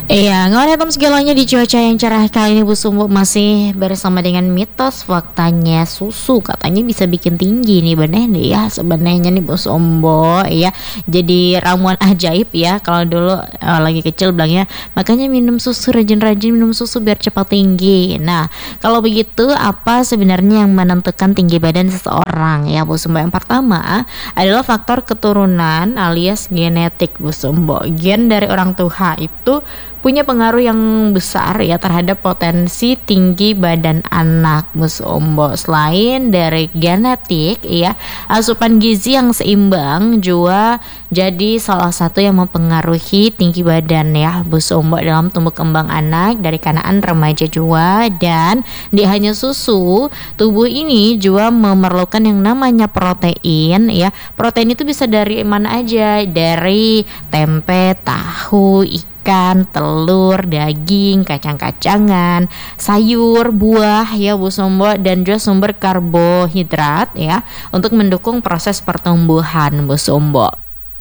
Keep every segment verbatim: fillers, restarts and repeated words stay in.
Iya, ngeliatin segalanya di cuaca yang cerah kali ini Bu Sumbu masih bersama dengan mitos faktanya susu katanya bisa bikin tinggi nih, bener nih ya sebenarnya nih Bu Sumbu ya. Jadi ramuan ajaib ya kalau dulu eh, lagi kecil bilangnya makanya minum susu, rajin-rajin minum susu biar cepat tinggi. Nah, kalau begitu apa sebenarnya yang menentukan tinggi badan seseorang ya Bu Sumbu? Yang pertama adalah faktor keturunan alias genetik Bu Sumbu. Gen dari orang tua itu punya pengaruh yang besar ya terhadap potensi tinggi badan anak Mus Ombo. Selain dari genetik ya, asupan gizi yang seimbang juga jadi salah satu yang mempengaruhi tinggi badan ya Bus Ombo dalam tumbuh kembang anak dari kanak remaja juga. Dan di hanya susu, tubuh ini juga memerlukan yang namanya protein ya. Protein itu bisa dari mana aja, dari tempe, tahu, ikan, telur, daging, kacang-kacangan, sayur, buah ya Bu Sombo, dan juga sumber karbohidrat ya untuk mendukung proses pertumbuhan Bu Sombo.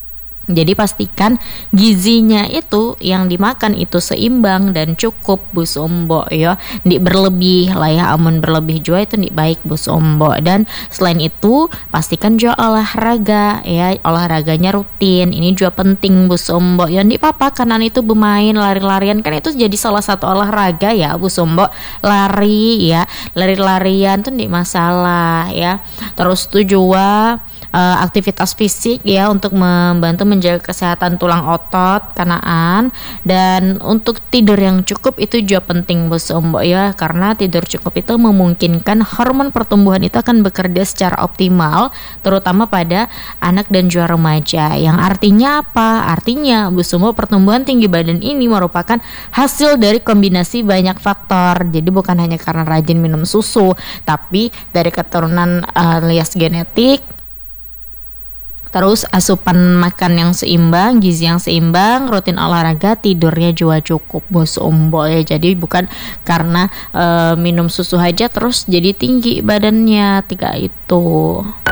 Jadi pastikan gizinya itu yang dimakan itu seimbang dan cukup Bu Sombo ya. Ndik berlebih lah ya, amun berlebih juga itu ndik baik Bu Sombo. Dan selain itu pastikan juga olahraga ya, olahraganya rutin. Ini juga penting Bu Sombo. Ya ndik apa-apa kanan itu bermain lari-larian kan itu jadi salah satu olahraga ya Bu Sombo. Lari ya, lari-larian tuh ndik masalah ya. Terus tuh juga uh, aktivitas fisik ya untuk membantu menjaga kesehatan tulang otot kanaan. Dan untuk tidur yang cukup itu juga penting Bu Sombo ya, karena tidur cukup itu memungkinkan hormon pertumbuhan itu akan bekerja secara optimal terutama pada anak dan juga remaja. Yang artinya apa? Artinya Bu Sombo pertumbuhan tinggi badan ini merupakan hasil dari kombinasi banyak faktor. Jadi bukan hanya karena rajin minum susu, tapi dari keturunan uh, alias genetik, terus asupan makan yang seimbang, gizi yang seimbang, rutin olahraga, tidurnya juga cukup Bos Ombo ya. Jadi bukan karena e, minum susu aja terus jadi tinggi badannya, tiga itu.